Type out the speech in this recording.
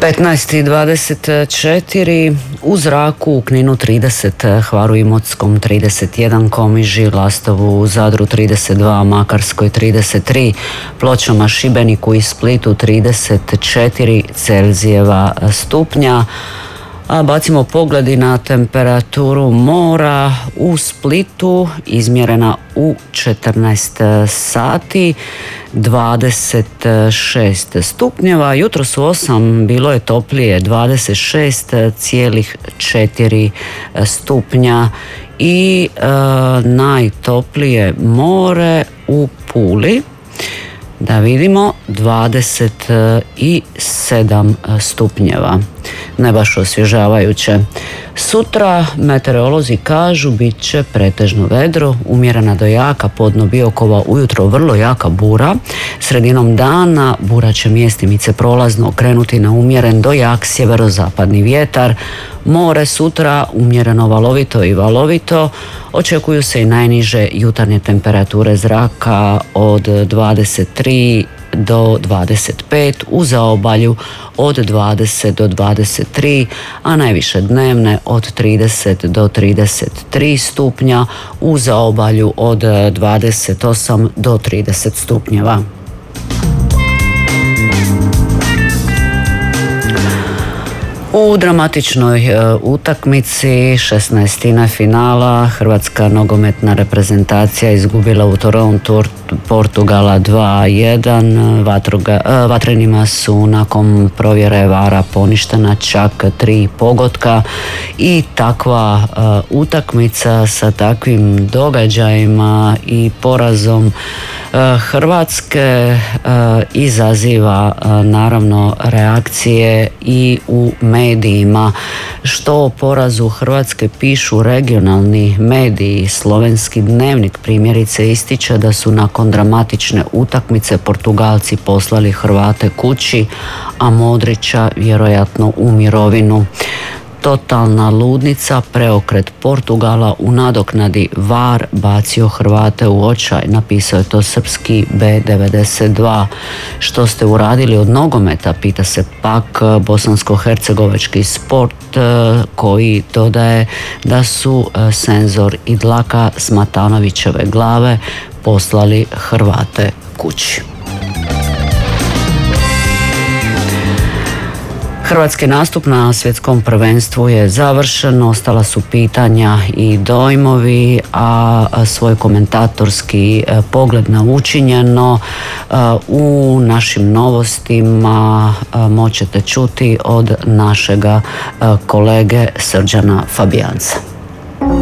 15:24, u zraku u Kninu 30, Hvaru Imotskom 31, Komiži, Lastovu, u Zadru 32, Makarskoj 33, Pločama, Šibeniku i Splitu 34 Celzijeva stupnja. A bacimo pogledi na temperaturu mora. U Splitu izmjerena u 14 sati 26 stupnjeva. Jutros u 8 bilo je toplije 26,4 stupnja i najtoplije more u Puli. Da vidimo, 27 stupnjeva. Ne baš osvježavajuće. Sutra meteorolozi kažu bit će pretežno vedro, umjerena do jaka podno Biokova, ujutro vrlo jaka bura. Sredinom dana bura će mjestimice prolazno okrenuti na umjeren do jak sjeverozapadni vjetar. More sutra umjereno valovito i valovito. Očekuju se i najniže jutarnje temperature zraka od 23 do 25, u zaobalju od 20 do 23, a najviše dnevne od 30 do 33 stupnja, u zaobalju od 28 do 30 stupnjeva. U dramatičnoj utakmici 16. finala hrvatska nogometna reprezentacija izgubila u Torontu Portugala 2:1. Vatrenima su nakon provjere VAR-a poništena čak 3 pogotka i takva utakmica sa takvim događajima i porazom Hrvatske izaziva naravno reakcije i u medijima. Što o porazu Hrvatske pišu regionalni mediji. Slovenski dnevnik primjerice ističe da su nakon dramatične utakmice Portugalci poslali Hrvate kući, a Modrića vjerojatno u mirovinu. Totalna ludnica, preokret Portugala u nadoknadi, VAR bacio Hrvate u očaj, napisao je to srpski B92. Što ste uradili od nogometa, pita se pak bosansko-hercegovački Sport, koji dodaje da su Senzor i dlaka s Matanovićeve glave poslali Hrvate kući. Hrvatski nastup na svjetskom prvenstvu je završen, ostala su pitanja i dojmovi, a svoj komentatorski pogled na učinjeno u našim novostima moćete čuti od našega kolege Srđana Fabijanca.